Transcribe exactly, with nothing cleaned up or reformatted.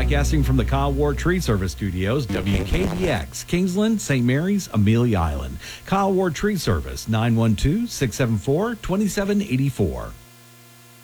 Broadcasting from the Kyle Ward Tree Service Studios, W K D X, Kingsland, Saint Mary's, Amelia Island. Kyle Ward Tree Service, nine one two, six seven four, two seven eight four.